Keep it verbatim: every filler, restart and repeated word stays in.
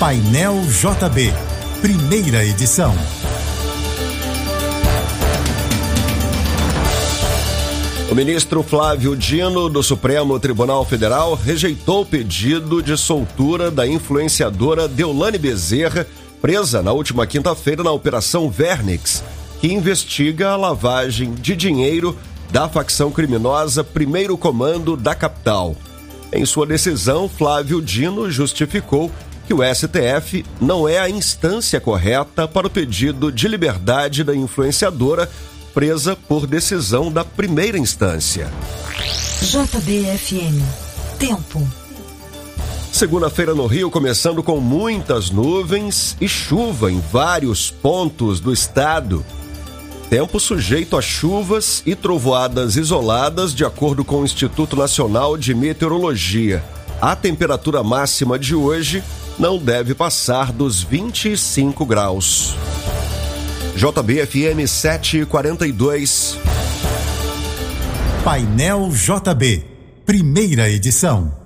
Painel J B, primeira edição. O ministro Flávio Dino, do Supremo Tribunal Federal, rejeitou o pedido de soltura da influenciadora Deolane Bezerra, presa na última quinta-feira na Operação Vernix, que investiga a lavagem de dinheiro da facção criminosa Primeiro Comando da capital. Em sua decisão, Flávio Dino justificou que o S T F não é a instância correta para o pedido de liberdade da influenciadora presa por decisão da primeira instância. J B F M. Tempo. Segunda-feira no Rio, começando com muitas nuvens e chuva em vários pontos do estado. Tempo sujeito a chuvas e trovoadas isoladas, de acordo com o Instituto Nacional de Meteorologia. A temperatura máxima de hoje não deve passar dos vinte e cinco graus. J B F M sete e quarenta e dois. Painel J B, primeira edição.